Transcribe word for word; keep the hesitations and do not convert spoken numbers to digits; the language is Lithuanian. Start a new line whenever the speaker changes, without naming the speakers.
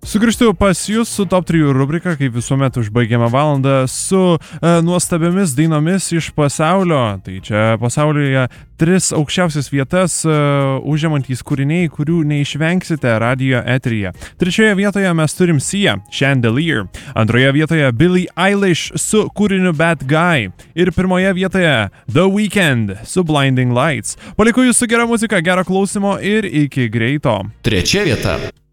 Sugrįžtu pas jūs su top trijų rubrika, kaip visuomet užbaigiame valandą su e, nuostabiamis dainomis iš pasaulio. Tai čia pasaulyje tris aukščiausias vietas e, užimantys kūriniai, kurių neišvengsite radio eteryje. Trečioje vietoje mes turim Sia, Chandelier. Antroje vietoje Billie Eilish su kūriniu Bad Guy. Ir pirmoje vietoje The Weeknd su Blinding Lights. Palieku jūs su gera muzika, gero klausimo ir iki greito.
Trečia vieta.